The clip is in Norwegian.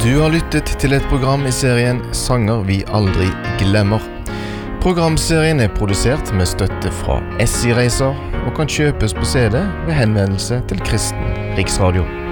Du har lyttet til et program i serien Sanger vi aldri glemmer. Programserien er produsert med støtte fra SI Reiser og kan kjøpes på CD ved henvendelse til Kristen Riksradio.